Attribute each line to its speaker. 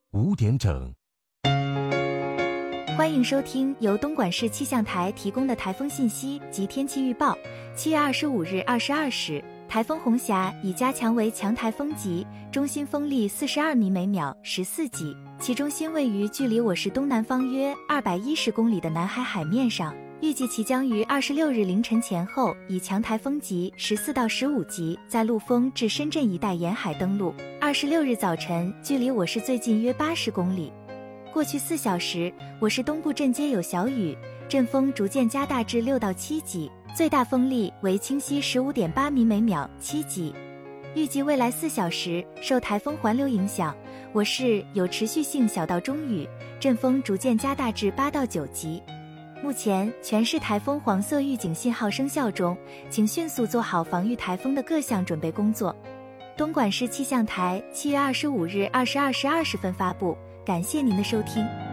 Speaker 1: 5点整。
Speaker 2: 欢迎收听由东莞市气象台提供的台风信息及天气预报。7月25日22时，台风红霞已加强为强台风级，中心风力42米每秒，14级，其中心位于距离我市东南方约210公里的南海海面上。预计其将于26日凌晨前后以强台风级14到15级在陆丰至深圳一带沿海登陆，26日早晨距离我市最近约80公里。过去4小时，我市东部阵街有小雨，阵风逐渐加大至6到7级，最大风力为清晰 15.8米每秒，7级。预计未来4小时，受台风环流影响，我市有持续性小到中雨，阵风逐渐加大至8到9级。目前全市台风黄色预警信号生效中，请迅速做好防御台风的各项准备工作。东莞市气象台7月25日22时20分发布，感谢您的收听。